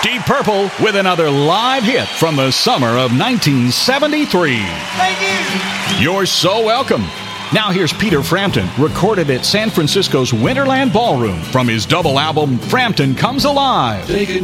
Deep Purple with another live hit from the summer of 1973. Thank you. You're so welcome. Now here's Peter Frampton, recorded at San Francisco's Winterland Ballroom from his double album, Frampton Comes Alive.